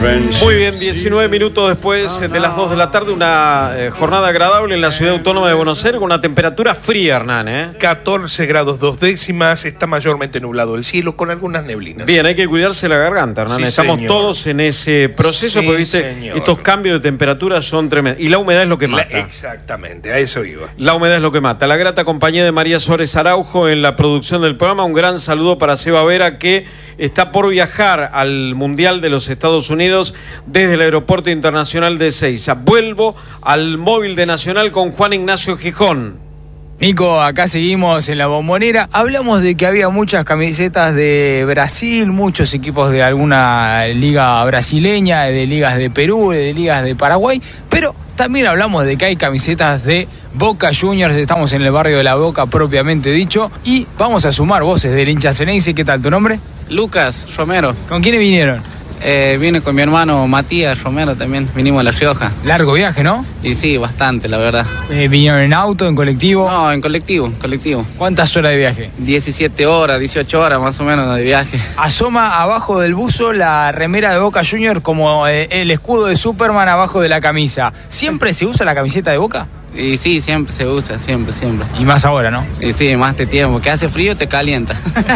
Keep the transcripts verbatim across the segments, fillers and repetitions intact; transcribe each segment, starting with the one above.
Muy bien, diecinueve minutos después de las dos de la tarde, una eh, jornada agradable en la ciudad autónoma de Buenos Aires con una temperatura fría, Hernán, ¿eh? catorce grados dos décimas, está mayormente nublado el cielo con algunas neblinas. Bien, hay que cuidarse la garganta, Hernán. Sí, Estamos señor. todos en ese proceso, Sí, porque viste, señor. estos cambios de temperatura son tremendos. Y la humedad es lo que mata. La, exactamente, a eso iba. La humedad es lo que mata. La grata compañía de María Suárez Araujo en la producción del programa. Un gran saludo para Seba Vera, que está por viajar al Mundial de los Estados Unidos desde el Aeropuerto Internacional de Ezeiza. Vuelvo al móvil de Nacional con Juan Ignacio Gijón. Nico, acá seguimos en la Bombonera. Hablamos de que había muchas camisetas de Brasil, muchos equipos de alguna liga brasileña, de ligas de Perú, de ligas de Paraguay, pero también hablamos de que hay camisetas de Boca Juniors. Estamos en el barrio de La Boca propiamente dicho, y vamos a sumar voces del hincha ceneice. ¿Qué tal tu nombre? Lucas Romero. ¿Con quiénes vinieron? Eh, vine con mi hermano Matías Romero también, vinimos a La Rioja. Largo viaje, ¿no? Y sí, bastante, la verdad. Eh, ¿Vinieron en auto, en colectivo? No, en colectivo, colectivo. ¿Cuántas horas de viaje? diecisiete horas, dieciocho horas más o menos de viaje. Asoma abajo del buzo la remera de Boca Juniors como eh, el escudo de Superman abajo de la camisa. ¿Siempre se usa la camiseta de Boca? Y sí, siempre se usa, siempre, siempre. Y más ahora, ¿no? Y sí, más de tiempo, que hace frío te calienta.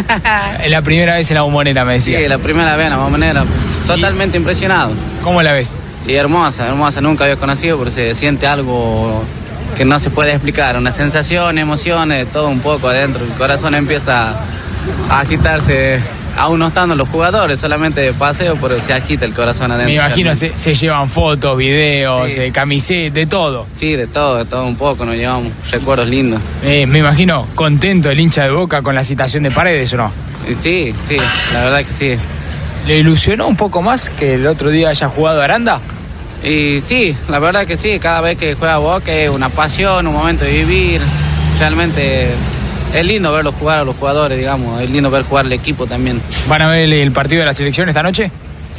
Es la primera vez en la Bombonera, me decía. Sí, la primera vez en la Bombonera, totalmente ¿Y impresionado. cómo la ves? Y hermosa, hermosa, nunca había conocido, pero se siente algo que no se puede explicar, una sensación, emociones, todo un poco adentro. El corazón empieza a agitarse, aún no estando los jugadores, solamente de paseo, pero se agita el corazón adentro. Me imagino se, se llevan fotos, videos, Sí. eh, camisetas, de todo. Sí, de todo, de todo un poco, nos llevamos recuerdos lindos. Eh, me imagino contento el hincha de Boca con la citación de Paredes, ¿o no? Y sí, sí, la verdad que sí. ¿Le ilusionó un poco más que el otro día haya jugado Aranda? Y sí, la verdad que sí, cada vez que juega Boca es una pasión, un momento de vivir. Realmente es lindo verlos jugar a los jugadores, digamos, es lindo ver jugar al equipo también. ¿Van a ver el, el partido de la selección esta noche?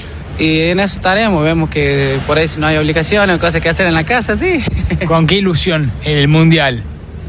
Y en eso estaremos, vemos que por ahí si no hay obligaciones, cosas que hacer en la casa, sí. ¿Con qué ilusión el Mundial?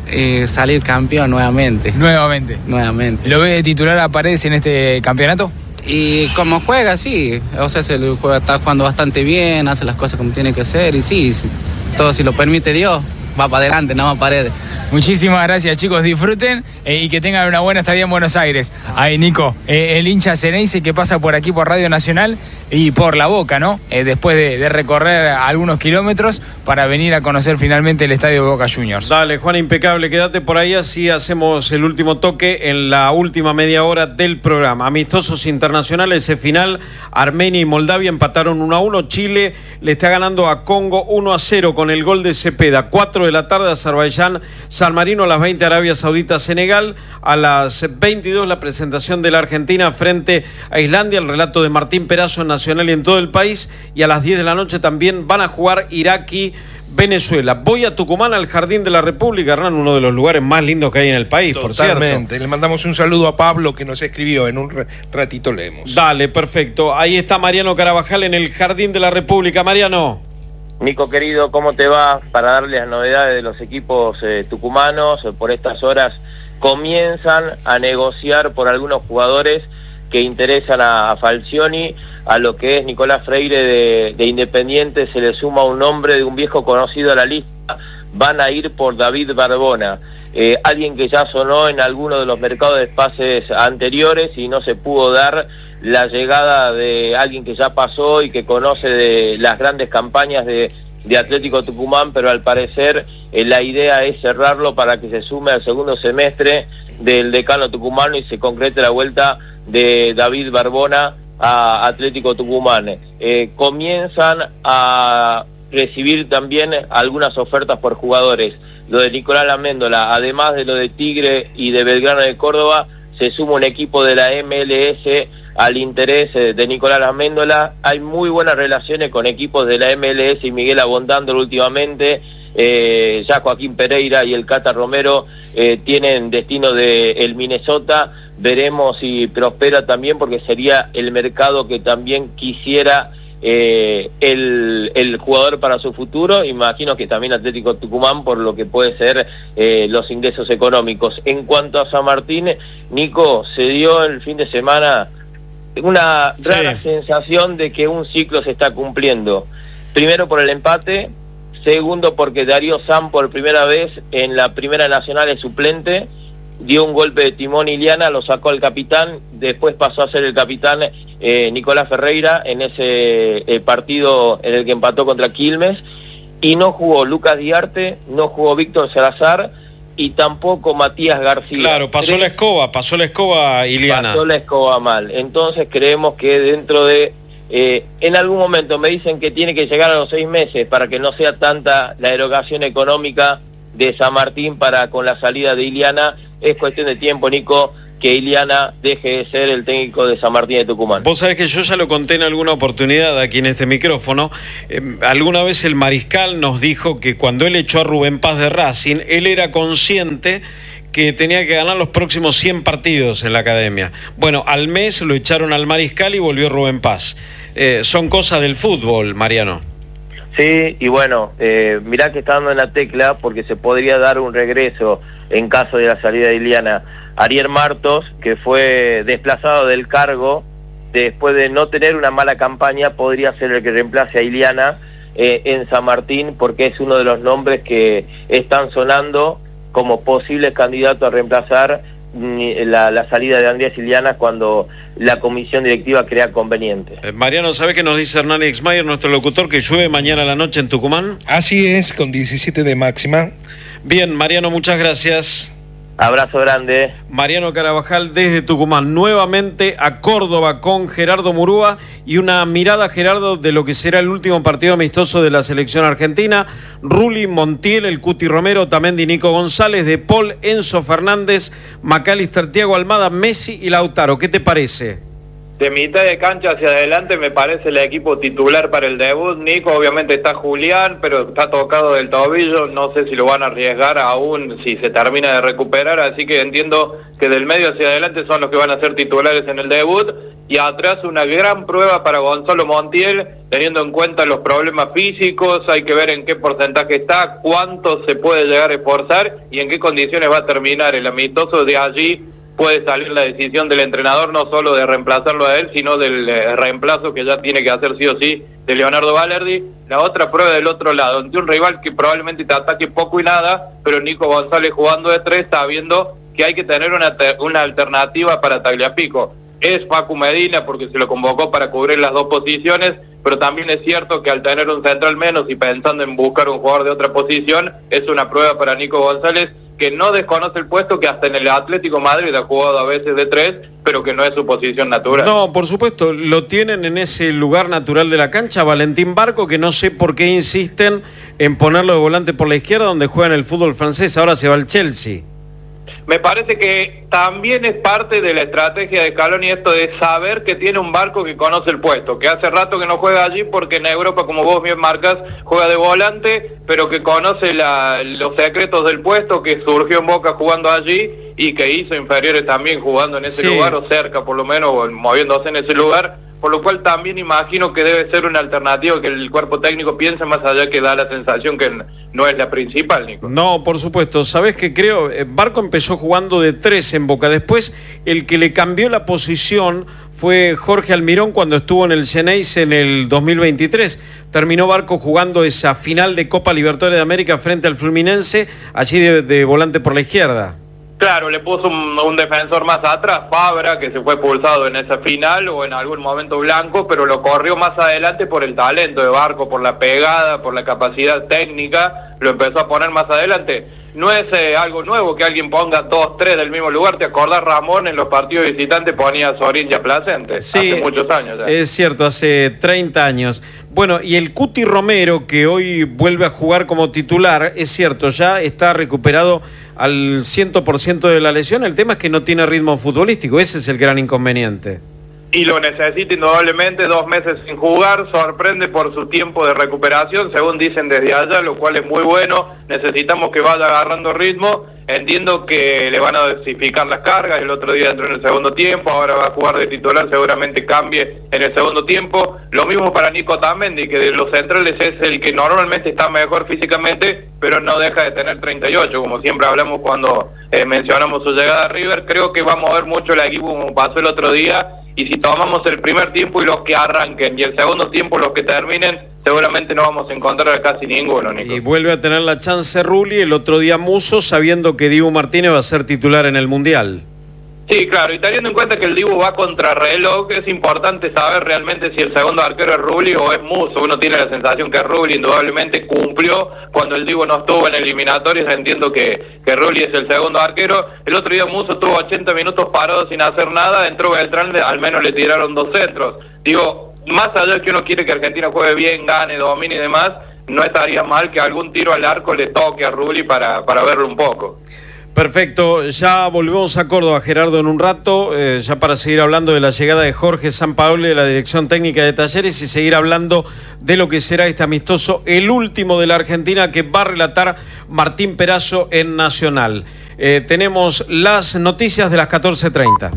Y salir campeón nuevamente, Nuevamente. nuevamente. ¿Lo ves de titular a Paredes en este campeonato? Y como juega, sí, o sea, se le juega, está jugando bastante bien, hace las cosas como tiene que hacer, y sí, sí, todo si lo permite Dios, va para adelante, no va a Paredes. Muchísimas gracias, chicos, disfruten eh, y que tengan una buena estadía en Buenos Aires. Ahí, Nico, eh, el hincha ceneice que pasa por aquí por Radio Nacional y por La Boca, ¿no? Eh, después de, de recorrer algunos kilómetros para venir a conocer finalmente el estadio de Boca Juniors. Dale, Juan, impecable, quédate por ahí, así hacemos el último toque en la última media hora del programa. Amistosos internacionales, ese final, Armenia y Moldavia empataron uno a uno, Chile le está ganando a Congo uno a cero con el gol de Cepeda, cuatro de la tarde, Azerbaiyán, San Marino, a las veinte, Arabia Saudita, Senegal, a las veintidós la presentación de la Argentina frente a Islandia, el relato de Martín Perazo en Nacional y en todo el país, y a las diez de la noche también van a jugar Irak y Venezuela. Voy a Tucumán, al Jardín de la República, Hernán, uno de los lugares más lindos que hay en el país, por cierto. Totalmente, le mandamos un saludo a Pablo que nos escribió, en un ratito leemos. Dale, perfecto. Ahí está Mariano Carabajal en el Jardín de la República. Mariano. Nico querido, ¿cómo te va? Para darles las novedades de los equipos eh, tucumanos, eh, por estas horas comienzan a negociar por algunos jugadores que interesan a, a Falcioni, a lo que es Nicolás Freire de, de Independiente, se le suma un nombre de un viejo conocido a la lista, van a ir por David Barbona, eh, alguien que ya sonó en alguno de los mercados de pases anteriores y no se pudo dar la llegada de alguien que ya pasó y que conoce de las grandes campañas de, de Atlético Tucumán, pero al parecer eh, la idea es cerrarlo para que se sume al segundo semestre del decano tucumano y se concrete la vuelta de David Barbona a Atlético Tucumán. Eh, comienzan a recibir también algunas ofertas por jugadores. Lo de Nicolás Laméndola, además de lo de Tigre y de Belgrano de Córdoba, se suma un equipo de la M L S al interés de Nicolás Laméndola. Hay muy buenas relaciones con equipos de la M L S y Miguel Abondándolo últimamente. Eh, ya Joaquín Pereira y el Cata Romero eh, tienen destino de el Minnesota. Veremos si prospera también, porque sería el mercado que también quisiera eh, el, el jugador para su futuro. Imagino que también Atlético Tucumán, por lo que puede ser eh, los ingresos económicos. En cuanto a San Martín, Nico, se dio el fin de semana una rara Sí. sensación de que un ciclo se está cumpliendo. Primero por el empate, segundo porque Darío Sam por primera vez en la Primera Nacional es suplente, dio un golpe de timón Iliana, lo sacó al capitán, después pasó a ser el capitán eh, Nicolás Ferreira en ese eh, partido en el que empató contra Quilmes, y no jugó Lucas Diarte, no jugó Víctor Salazar y tampoco Matías García. Claro, pasó la escoba, pasó la escoba Iliana. Pasó la escoba mal. Entonces creemos que dentro de... Eh, en algún momento me dicen que tiene que llegar a los seis meses para que no sea tanta la erogación económica de San Martín para con la salida de Iliana. Es cuestión de tiempo, Nico, que Iliana deje de ser el técnico de San Martín de Tucumán. Vos sabés que yo ya lo conté en alguna oportunidad aquí en este micrófono. Eh, alguna vez el Mariscal nos dijo que cuando él echó a Rubén Paz de Racing, él era consciente que tenía que ganar los próximos cien partidos en la academia. Bueno, al mes lo echaron al Mariscal y volvió Rubén Paz. Eh, son cosas del fútbol, Mariano. Sí, y bueno, eh, mirá que está dando en la tecla porque se podría dar un regreso en caso de la salida de Iliana. Ariel Martos, que fue desplazado del cargo después de no tener una mala campaña, podría ser el que reemplace a Iliana eh, en San Martín, porque es uno de los nombres que están sonando como posibles candidatos a reemplazar La, la salida de Andrés Iliana cuando la comisión directiva crea conveniente. Eh, Mariano, ¿sabés qué nos dice Hernán Exmayer, nuestro locutor, que llueve mañana a la noche en Tucumán? Así es, con diecisiete de máxima. Bien, Mariano, muchas gracias. Abrazo grande. Mariano Carabajal desde Tucumán, nuevamente a Córdoba con Gerardo Murúa y una mirada, Gerardo, de lo que será el último partido amistoso de la selección argentina. Rulli, Montiel, el Cuti Romero, Tamendi, Nico González, De Paul, Enzo Fernández, Macalister, Thiago Almada, Messi y Lautaro. ¿Qué te parece? De mitad de cancha hacia adelante me parece el equipo titular para el debut. Nico, obviamente está Julián, pero está tocado del tobillo, no sé si lo van a arriesgar aún si se termina de recuperar, así que entiendo que del medio hacia adelante son los que van a ser titulares en el debut, y atrás una gran prueba para Gonzalo Montiel, teniendo en cuenta los problemas físicos, hay que ver en qué porcentaje está, cuánto se puede llegar a esforzar y en qué condiciones va a terminar el amistoso. De allí puede salir la decisión del entrenador, no solo de reemplazarlo a él, sino del eh, reemplazo que ya tiene que hacer sí o sí de Leonardo Valerdi. La otra prueba del otro lado, ante un rival que probablemente te ataque poco y nada, pero Nico González jugando de tres está viendo que hay que tener una, una alternativa para Tagliafico. Es Facu Medina porque se lo convocó para cubrir las dos posiciones, pero también es cierto que al tener un central menos y pensando en buscar un jugador de otra posición, es una prueba para Nico González, que no desconoce el puesto, que hasta en el Atlético Madrid ha jugado a veces de tres, pero que no es su posición natural. No, por supuesto, lo tienen en ese lugar natural de la cancha, Valentín Barco, que no sé por qué insisten en ponerlo de volante por la izquierda, donde juega en el fútbol francés, ahora se va al Chelsea. Me parece que también es parte de la estrategia de Scaloni esto de saber que tiene un Barco que conoce el puesto, que hace rato que no juega allí porque en Europa, como vos bien marcas, juega de volante, pero que conoce la, los secretos del puesto, que surgió en Boca jugando allí y que hizo inferiores también jugando en ese sí. lugar, o cerca por lo menos, o moviéndose en ese lugar, por lo cual también imagino que debe ser una alternativa que el cuerpo técnico piense, más allá que da la sensación que no es la principal, Nico. No, por supuesto. ¿Sabés qué creo? Barco empezó jugando de tres en Boca. Después, el que le cambió la posición fue Jorge Almirón cuando estuvo en el Xeneize en el dos mil veintitrés. Terminó Barco jugando esa final de Copa Libertadores de América frente al Fluminense, allí de, de volante por la izquierda. Claro, le puso un, un defensor más atrás, Fabra, que se fue expulsado en esa final o en algún momento Blanco, pero lo corrió más adelante por el talento de Barco, por la pegada, por la capacidad técnica, lo empezó a poner más adelante. No es eh, algo nuevo que alguien ponga dos, tres del mismo lugar. ¿Te acordás, Ramón, en los partidos visitantes ponía a Sorín y a Placente? Sí, hace muchos años ya. Es cierto, hace treinta años. Bueno, y el Cuti Romero, que hoy vuelve a jugar como titular, es cierto, ya está recuperado al cien por ciento de la lesión. El tema es que no tiene ritmo futbolístico, ese es el gran inconveniente. Y lo necesita indudablemente, dos meses sin jugar, sorprende por su tiempo de recuperación, según dicen desde allá, lo cual es muy bueno. Necesitamos que vaya agarrando ritmo. Entiendo que le van a dosificar las cargas, el otro día entró en el segundo tiempo, ahora va a jugar de titular, seguramente cambie en el segundo tiempo. Lo mismo para Nico Tamendi, que de los centrales es el que normalmente está mejor físicamente, pero no deja de tener treinta y ocho, como siempre hablamos cuando eh, mencionamos su llegada a River. Creo que va a mover mucho el equipo como pasó el otro día, y si tomamos el primer tiempo y los que arranquen y el segundo tiempo los que terminen, seguramente no vamos a encontrar a casi ninguno, Nico. Y vuelve a tener la chance Rulli, el otro día Musso, sabiendo que Dibu Martínez va a ser titular en el Mundial. Sí, claro, y teniendo en cuenta que el Dibu va contra reloj, es importante saber realmente si el segundo arquero es Rulli o es Musso. Uno tiene la sensación que Rulli indudablemente cumplió cuando el Dibu no estuvo en eliminatorias. Entiendo que, que Rulli es el segundo arquero. El otro día Musso tuvo ochenta minutos parado sin hacer nada, entró Beltrán, al menos le tiraron dos centros. Digo, más allá de que uno quiere que Argentina juegue bien, gane, domine y demás, no estaría mal que algún tiro al arco le toque a Rulli para, para verlo un poco. Perfecto, ya volvemos a Córdoba, Gerardo, en un rato, eh, ya para seguir hablando de la llegada de Jorge Sampaoli de la Dirección Técnica de Talleres y seguir hablando de lo que será este amistoso, el último de la Argentina que va a relatar Martín Perazo en Nacional. Eh, tenemos las noticias de las catorce treinta.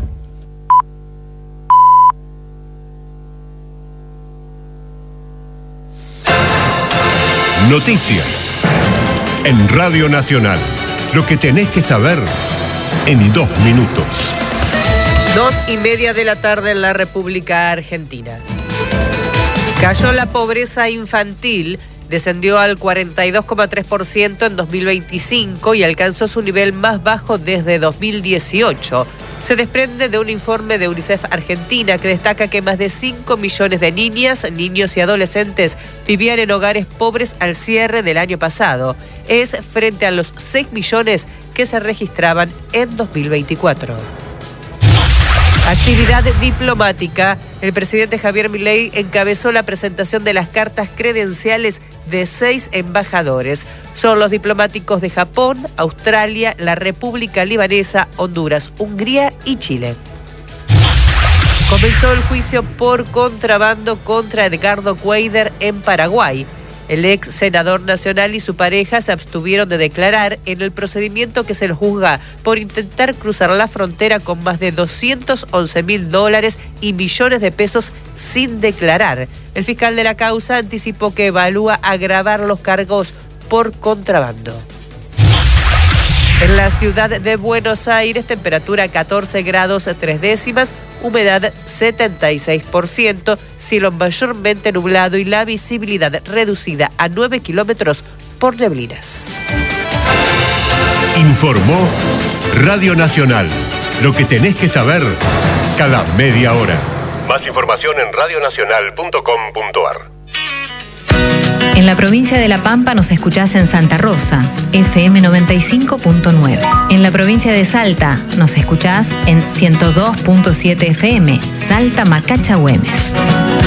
Noticias en Radio Nacional. Lo que tenés que saber en dos minutos. Dos y media de la tarde en la República Argentina. Cayó la pobreza infantil, descendió al cuarenta y dos coma tres por ciento en dos mil veinticinco y alcanzó su nivel más bajo desde dos mil dieciocho. Se desprende de un informe de UNICEF Argentina que destaca que más de cinco millones de niñas, niños y adolescentes vivían en hogares pobres al cierre del año pasado. Es frente a los seis millones que se registraban en dos mil veinticuatro. Actividad diplomática. El presidente Javier Milei encabezó la presentación de las cartas credenciales de seis embajadores. Son los diplomáticos de Japón, Australia, la República Libanesa, Honduras, Hungría y Chile. Comenzó el juicio por contrabando contra Edgardo Cuéllar en Paraguay. El ex senador nacional y su pareja se abstuvieron de declarar en el procedimiento que se les juzga por intentar cruzar la frontera con más de doscientos once mil dólares y millones de pesos sin declarar. El fiscal de la causa anticipó que evalúa agravar los cargos por contrabando. En la ciudad de Buenos Aires, temperatura catorce grados tres décimas, humedad setenta y seis por ciento, cielo mayormente nublado y la visibilidad reducida a nueve kilómetros por neblinas. Informó Radio Nacional. Lo que tenés que saber cada media hora. Más información en radio nacional punto com punto a r. En la provincia de La Pampa nos escuchás en Santa Rosa, F M noventa y cinco punto nueve. En la provincia de Salta nos escuchás en ciento dos punto siete F M, Salta Macacha Güemes.